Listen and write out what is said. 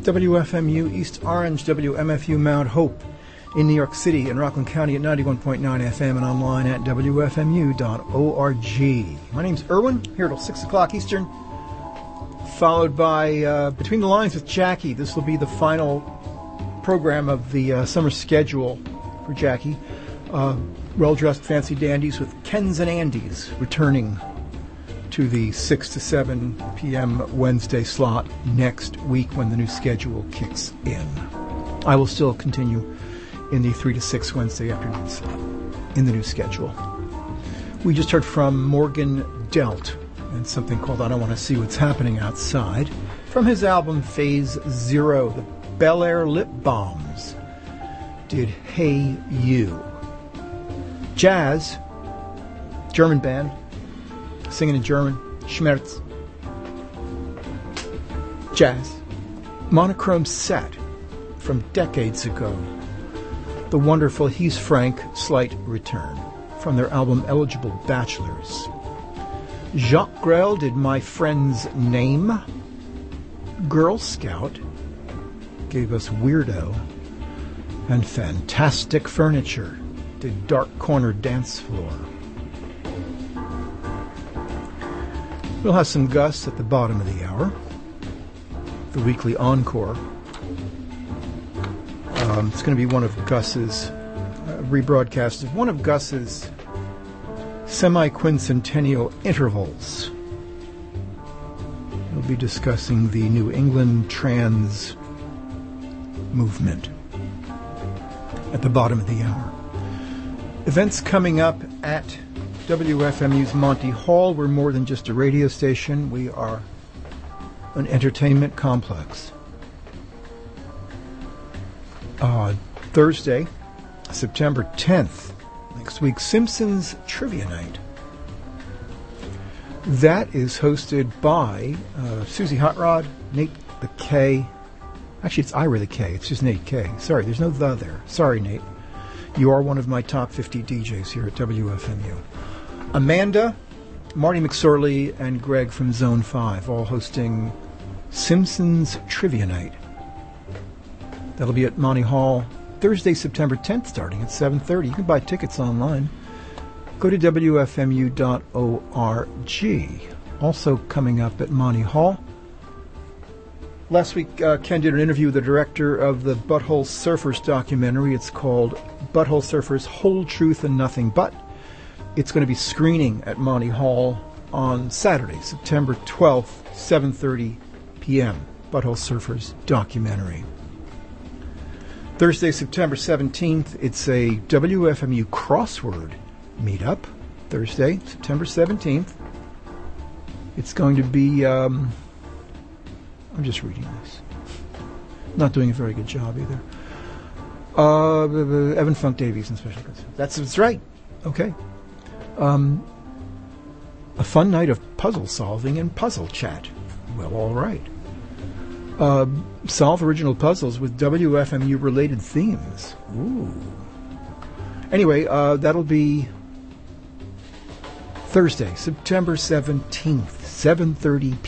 WFMU East Orange, WMFU Mount Hope in New York City and Rockland County at 91.9 FM and online at WFMU.org. My name's Irwin, here till 6 o'clock Eastern, followed by Between the Lines with Jackie. This will be the final program of the summer schedule for Jackie. Well-dressed fancy dandies with Kens and Andes returning to the 6 to 7 p.m. Wednesday slot next week when the new schedule kicks in. I will still continue in the 3 to 6 Wednesday afternoon slot in the new schedule. We just heard from Morgan Delt and something called I Don't Want to See What's Happening Outside from his album Phase Zero. The Bel Air Lip Bombs did Hey You. Jazz, German band, singing in German, Schmerz. Jazz. Monochrome Set from decades ago. The wonderful He's Frank slight return from their album Eligible Bachelors. Jacques Grel did My Friend's Name. Girl Scout gave us Weirdo. And Fantastic Furniture did Dark Corner Dance Floor. We'll have some Gus at the bottom of the hour. The weekly encore. It's going to be one of Gus's rebroadcasts of one of Gus's semi-quincentennial intervals. We'll be discussing the New England trans movement at the bottom of the hour. Events coming up at WFMU's Monty Hall. We're more than just a radio station. We are an entertainment complex. Thursday, September 10th, next week, Simpsons Trivia Night. That is hosted by Susie Hot Rod, Nate the K. Actually, it's Ira the K. It's just Nate K. Sorry, there's no the there. Sorry, Nate. You are one of my top 50 DJs here at WFMU. Amanda, Marty McSorley, and Greg from Zone 5, all hosting Simpsons Trivia Night. That'll be at Monty Hall Thursday, September 10th, starting at 7:30. You can buy tickets online. Go to WFMU.org. Also coming up at Monty Hall. Last week, Ken did an interview with the director of the Butthole Surfers documentary. It's called Butthole Surfers, Whole Truth and Nothing But. It's going to be screening at Monty Hall on Saturday, September 12th, 7:30 p.m. Butthole Surfers documentary. Thursday, September 17th, it's a WFMU crossword meetup. Thursday, September 17th. It's going to be, I'm just reading this. Not doing a very good job either. Evan Funk Davies and special guests. That's right. Okay. A fun night of puzzle solving and puzzle chat. Well, all right. Solve original puzzles with WFMU-related themes. Ooh. Anyway, that'll be Thursday, September 17th, 7:30 p.m.